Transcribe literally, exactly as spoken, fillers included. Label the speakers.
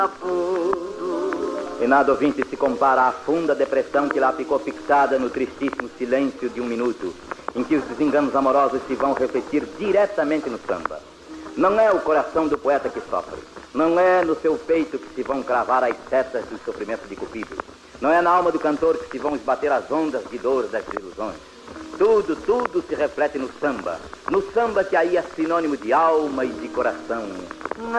Speaker 1: E nada, ouvinte, se compara à funda depressão que lá ficou fixada no tristíssimo silêncio de um minuto, em que os desenganos amorosos se vão refletir diretamente no samba. Não é o coração do poeta que sofre, não é no seu peito que se vão cravar as setas dos sofrimentos de Cupido, não é na alma do cantor que se vão esbater as ondas de dor das ilusões. Tudo, tudo se reflete no samba, no samba que aí é sinônimo de alma e de coração.